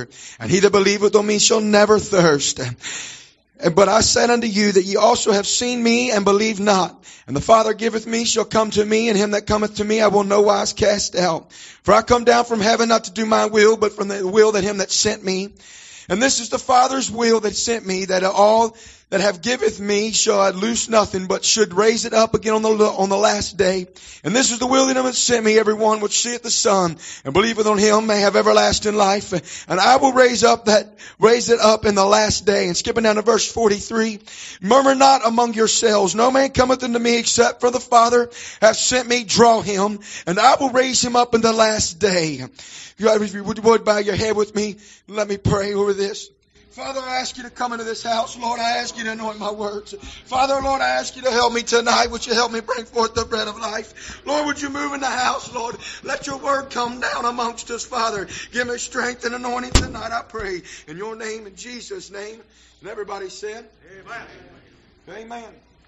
Father. And he that believeth on me shall never thirst. But I said unto you that ye also have seen me and believe not. And the Father giveth me shall come to me, and him that cometh to me I will no wise cast out. For I come down from heaven not to do my will, but from the will that him that sent me. And this is the Father's will that sent me, that all that have giveth me shall I lose nothing, but should raise it up again on the last day. And this is the will that him that sent me, every one which seeth the Son and believeth on him may have everlasting life. And I will raise it up in the last day. And skipping down to verse 43, murmur not among yourselves. No man cometh unto me except for the Father hath sent me, draw him, and I will raise him up in the last day. If you would bow your head with me, let me pray over this. Father, I ask you to come into this house. Lord, I ask you to anoint my words. Father, Lord, I ask you to help me tonight. Would you help me bring forth the bread of life? Lord, would you move in the house, Lord? Let your word come down amongst us, Father. Give me strength and anointing tonight, I pray. In your name, in Jesus' name. And everybody said, Amen. Amen.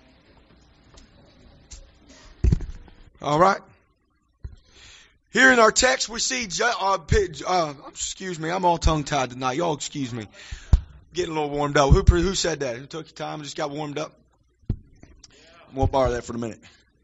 All right. Here in our text, we see, excuse me, I'm all tongue-tied tonight. Y'all excuse me. Getting a little warmed up. Who said that? Who took your time and just got warmed up? I'm going to borrow that for a minute.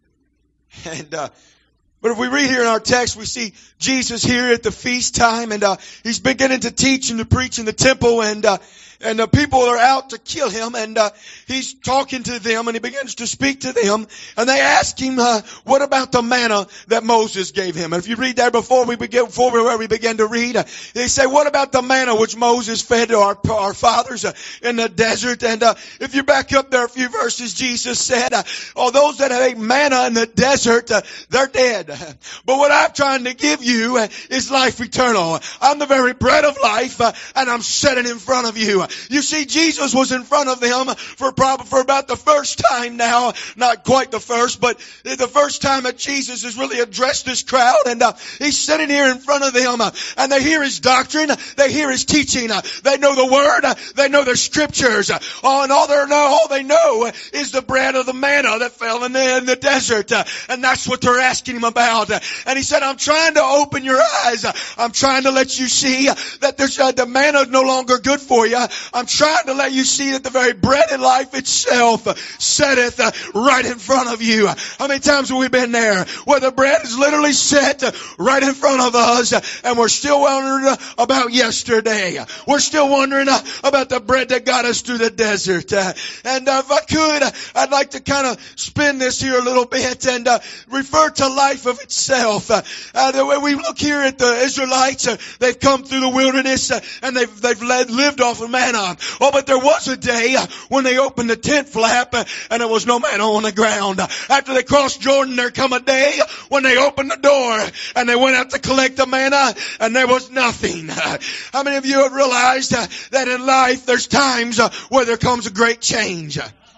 But if we read here in our text, we see Jesus here at the feast time, and he's beginning to teach and to preach in the temple, and the people are out to kill him, and he's talking to them, and he begins to speak to them, and they ask him, what about the manna that Moses gave him? And if you read there before we begin to read, they say, what about the manna which Moses fed to our fathers in the desert? And if you back up there a few verses, Jesus said, those that ate manna in the desert, they're dead. But what I'm trying to give you is life eternal. I'm the very bread of life, and I'm setting in front of you. You see, Jesus was in front of them for about the first time now. Not quite the first, but the first time that Jesus has really addressed this crowd. And he's sitting here in front of them, and they hear his doctrine, they hear his teaching, they know the word, they know the scriptures. And all they know is the bread of the manna that fell in the desert. And that's what they're asking him about. And he said, I'm trying to open your eyes. I'm trying to let you see that the manna is no longer good for you. I'm trying to let you see that the very bread of life itself setteth right in front of you. How many times have we been there where the bread is literally set right in front of us, and we're still wondering about yesterday. We're still wondering about the bread that got us through the desert. And if I could, I'd like to kind of spin this here a little bit and refer to life of itself. The way we look here at the Israelites, they've come through the wilderness and they've lived off of manna. But there was a day when they opened the tent flap and there was no manna on the ground. After they crossed Jordan, there come a day when they opened the door and they went out to collect the manna and there was nothing. How many of you have realized that in life there's times where there comes a great change?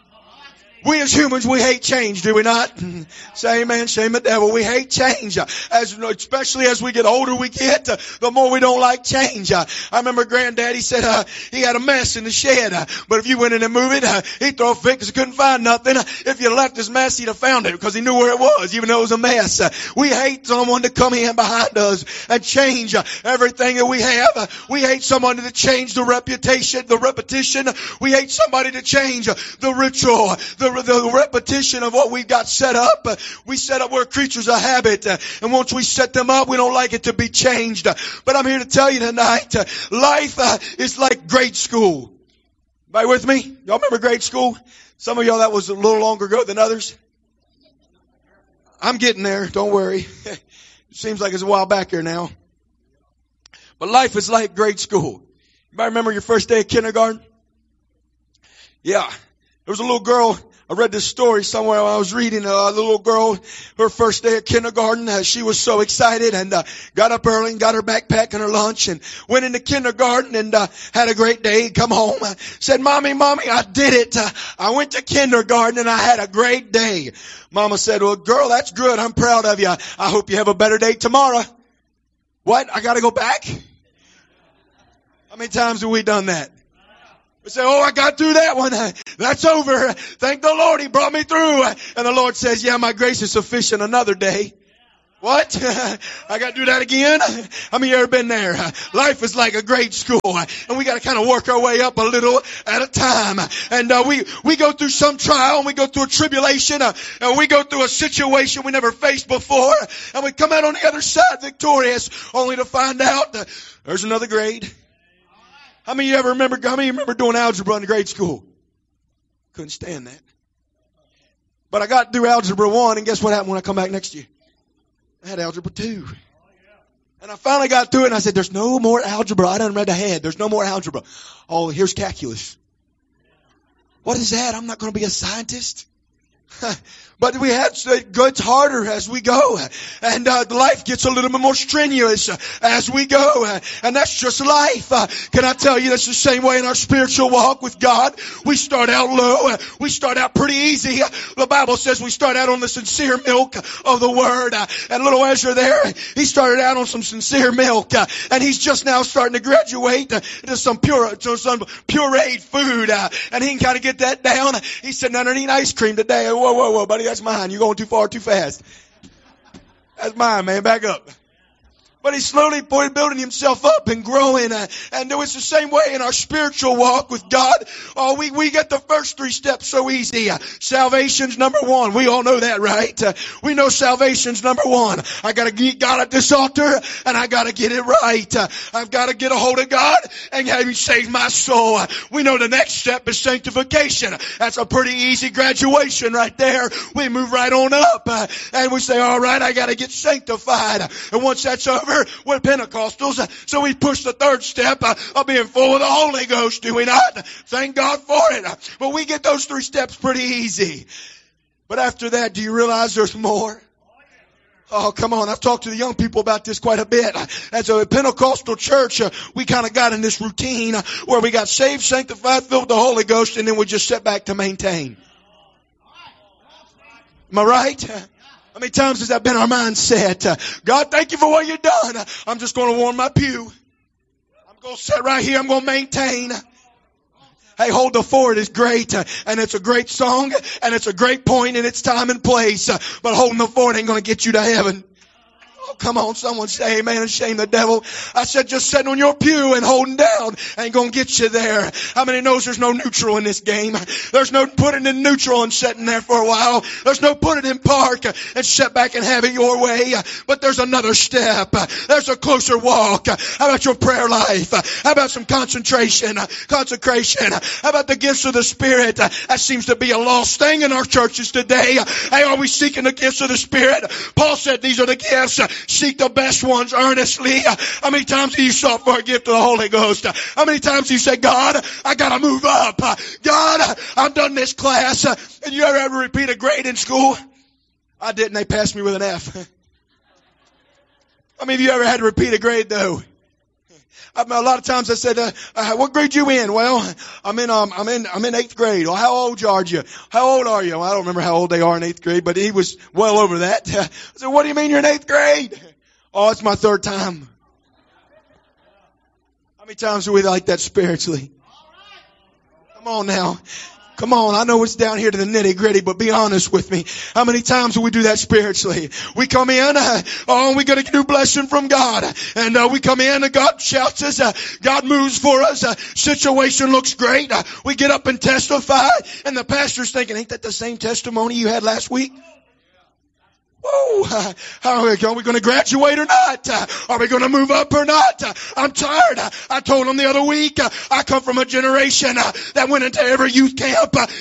We as humans, we hate change, do we not? Say amen, shame the devil. We hate change. Especially as we get older, the more we don't like change. I remember Granddaddy said he had a mess in the shed. But if you went in and moved it, he'd throw a fit because he couldn't find nothing. If you left his mess, he'd have found it because he knew where it was, even though it was a mess. We hate someone to come in behind us and change everything that we have. We hate someone to change the repetition. We hate somebody to change the ritual, the repetition of what we've got set up. We set up, we're creatures of habit, and once we set them up, we don't like it to be changed. But I'm here to tell you tonight, life is like grade school. Everybody with me? Y'all remember grade school? Some of y'all, that was a little longer ago than others. I'm getting there, don't worry. It seems like it's a while back here now. But life is like grade school. Anybody remember your first day of kindergarten? Yeah. There was a little girl. I read this story somewhere when I was reading. The little girl, her first day at kindergarten, she was so excited and got up early and got her backpack and her lunch and went into kindergarten and had a great day. Come home, said, Mommy, I did it. I went to kindergarten and I had a great day. Mama said, well, girl, that's good. I'm proud of you. I hope you have a better day tomorrow. What? I got to go back? How many times have we done that? We say, I got through that one. That's over. Thank the Lord. He brought me through. And the Lord says, yeah, my grace is sufficient another day. What? I got to do that again? How many of you ever been there? Life is like a grade school, and we got to kind of work our way up a little at a time. And we go through some trial, and we go through a tribulation, and we go through a situation we never faced before, and we come out on the other side victorious, only to find out that there's another grade. How many of you remember doing algebra in grade school? Couldn't stand that. But I got through algebra 1, and guess what happened when I come back next year? I had algebra 2. And I finally got through it and I said, there's no more algebra. I done read ahead. There's no more algebra. Oh, here's calculus. What is that? I'm not going to be a scientist. But we had it gets harder as we go, and life gets a little bit more strenuous as we go, and that's just life. Can I tell you, that's the same way in our spiritual walk with God. We start out low, we start out pretty easy. The Bible says we start out on the sincere milk of the Word, and little Ezra there, he started out on some sincere milk, and he's just now starting to graduate to some pureed food, and he can kind of get that down. He's sitting underneath ice cream today. Whoa, buddy, that's mine. You're going too far, too fast. That's mine, man. Back up. But he's slowly building himself up and growing. And it's the same way in our spiritual walk with God. Oh, we get the first 3 steps so easy. Salvation's number 1. We all know that, right? We know salvation's number 1. I gotta get God at this altar, and I gotta get it right. I've gotta get a hold of God and have Him save my soul. We know the next step is sanctification. That's a pretty easy graduation right there. We move right on up, and we say, all right, I gotta get sanctified. And once that's over, we're Pentecostals, so we push the 3rd step of being full of the Holy Ghost, do we not? Thank God for it. But we get those 3 steps pretty easy. But after that, do you realize there's more? Oh, come on. I've talked to the young people about this quite a bit. As a Pentecostal church, we kind of got in this routine where we got saved, sanctified, filled with the Holy Ghost, and then we just sit back to maintain. Am I right? How many times has that been our mindset? God, thank you for what you've done. I'm just going to warm my pew. I'm going to sit right here. I'm going to maintain. Hey, Hold the Fort is great, and it's a great song, and it's a great point in its time and place. But holding the fort ain't going to get you to heaven. Oh, come on, someone say amen and shame the devil. I said just sitting on your pew and holding down ain't gonna get you there. How many knows there's no neutral in this game? There's no putting in neutral and sitting there for a while. There's no putting in park and sit back and have it your way. But there's another step. There's a closer walk. How about your prayer life? How about some consecration? How about the gifts of the Spirit? That seems to be a lost thing in our churches today. Hey, are we seeking the gifts of the Spirit? Paul said these are the gifts. Seek the best ones earnestly. How many times have you sought for a gift of the Holy Ghost? How many times have you said, God, I gotta move up. God, I've done this class. And you ever repeat a grade in school? I didn't. They passed me with an F. How many of you ever had to repeat a grade though? A lot of times I said, what grade you in? Well, I'm in 8th grade. Well, how old are you? How old are you? Well, I don't remember how old they are in 8th grade, but he was well over that. I said, what do you mean you're in 8th grade? Oh, it's my 3rd time. How many times do we like that spiritually? Come on now. Come on, I know it's down here to the nitty gritty, but be honest with me. How many times do we do that spiritually? We come in, we get a new blessing from God. And we come in and God shouts us, God moves for us, situation looks great. We get up and testify, and the pastor's thinking, ain't that the same testimony you had last week? Whoa, are we going to graduate or not? Are we going to move up or not? I'm tired. I told them the other week, I come from a generation that went into every youth camp